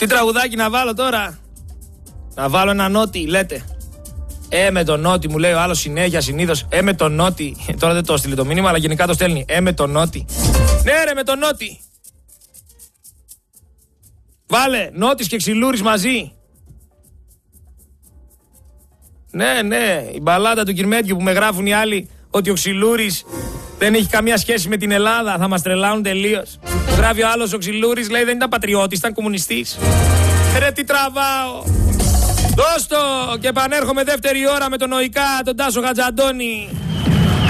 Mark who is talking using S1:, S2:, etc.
S1: Τι τραγουδάκι να βάλω τώρα? Να βάλω ένα Νότι, λέτε? Με τον Νότι, μου λέει ο άλλος συνέχεια συνήθως. Με τον Νότι. Τώρα δεν το στείλει το μήνυμα, αλλά γενικά το στέλνει. Με τον Νότι. Ναι, ρε, με τον Νότι. Βάλε, Νότης και Ξυλούρης μαζί. Ναι, η μπαλάτα του Κυρμέτιου που με γράφουν οι άλλοι ότι ο Ξυλούρης δεν έχει καμία σχέση με την Ελλάδα. Θα μας τρελάνουν τελείως. Που γράφει ο άλλος ο Ξυλούρης, λέει δεν ήταν πατριώτης, ήταν κομμουνιστής. Ρε, τι τραβάω. Δώσ' το και επανέρχομαι δεύτερη ώρα με τον Οϊκά, τον Τάσο Χατζαντώνη.